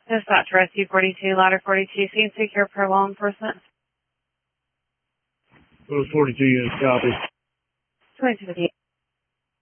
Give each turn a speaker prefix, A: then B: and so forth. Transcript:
A: Dispatch Rescue 42, Ladder 42, scene secure per law enforcement.
B: Those 42 units, copy.
A: 2258.